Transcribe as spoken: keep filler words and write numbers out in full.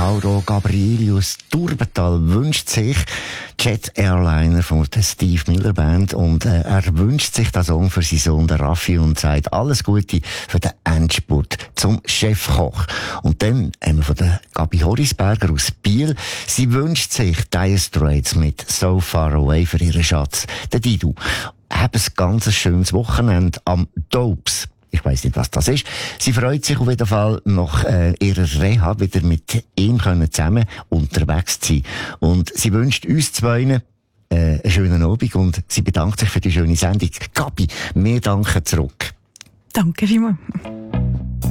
Mauro Gabrielius Turbetal wünscht sich Jet Airliner von der Steve Miller Band und äh, er wünscht sich den Song für seinen Sohn, der Raffi, und sagt alles Gute für den Endspurt zum Chefkoch. Und dann haben wir von der Gabi Horisberger aus Biel. Sie wünscht sich Dire Straits mit So Far Away für ihren Schatz, den Didu. Haben ein ganz schönes Wochenende am Dopes. Ich weiss nicht, was das ist. Sie freut sich auf jeden Fall, nach äh, ihrer Reha wieder mit ihm können zusammen unterwegs zu sein. Und sie wünscht uns zwei äh, einen schönen Abend und sie bedankt sich für die schöne Sendung. Gabi, wir danken zurück. Danke vielmals.